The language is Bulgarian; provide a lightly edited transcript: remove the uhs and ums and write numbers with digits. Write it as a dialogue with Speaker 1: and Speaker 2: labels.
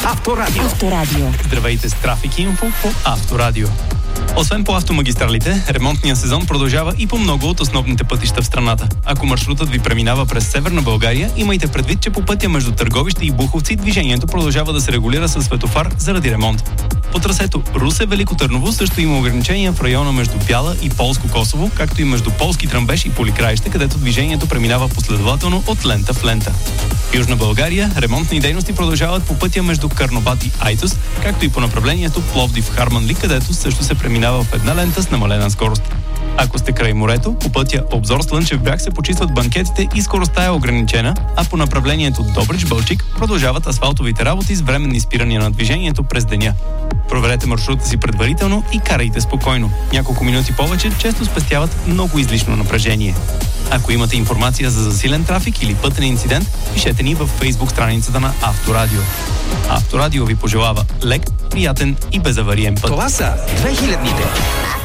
Speaker 1: Авторадио.
Speaker 2: Здравейте с Трафик Инфо по Авторадио. Освен по автомагистралите, ремонтният сезон продължава и по много от основните пътища в страната. Ако маршрутът ви преминава през Северна България, имайте предвид, че по пътя между Търговище и Буховци движението продължава да се регулира със светофар заради ремонт. По трасето Русе-Велико Търново също има ограничения в района между Бяла и Полско Косово, както и между Полски Тръмбеш и Поликраище, където движението преминава последователно от лента в лента. В Южна България ремонтни дейности продължават по пътя между Карнобат и Айтос, както и по направлението Пловдив-Харманли, където също се преминава в една лента с намалена скорост. Ако сте край морето, по пътя Обзор Слънчев бряг се почистват банкетите и скоростта е ограничена, а по направлението Добрич-Балчик продължават асфалтовите работи с временни спирания на движението през деня. Проверете маршрута си предварително и карайте спокойно. Няколко минути повече често спестяват много излишно напрежение. Ако имате информация за засилен трафик или пътен инцидент, пишете ни във Facebook страницата на Авторадио. Авторадио ви пожелава лек, приятен и безавариен път.
Speaker 1: Това са 2000-ните.